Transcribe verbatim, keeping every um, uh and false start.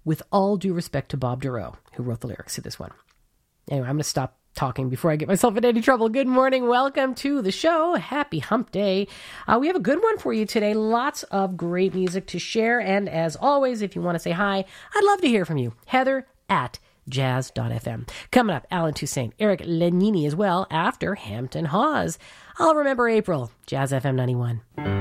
with all due respect to Bob Dorough, who wrote the lyrics to this one. Anyway, I'm going to stop talking before I get myself in any trouble. Good morning. Welcome to the show. Happy hump day. Uh, we have a good one for you today. Lots of great music to share. And as always, if you want to say hi, I'd love to hear from you. Heather at jazz dot f m. Coming up, Alan Toussaint, Eric Lenini as well after Hampton Hawes. I'll remember April. Jazz F M ninety-one.